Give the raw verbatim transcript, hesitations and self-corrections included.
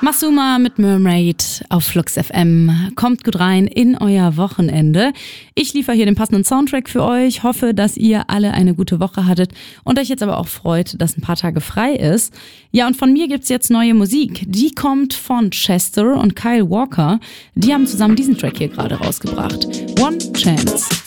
Masuma mit Mermaid auf Flux F M. Kommt gut rein in euer Wochenende. Ich liefere hier den passenden Soundtrack für euch. Hoffe, dass ihr alle eine gute Woche hattet und euch jetzt aber auch freut, dass ein paar Tage frei ist. Ja, und von mir gibt's jetzt neue Musik. Die kommt von Chester und Kyle Walker. Die haben zusammen diesen Track hier gerade rausgebracht. One Chance.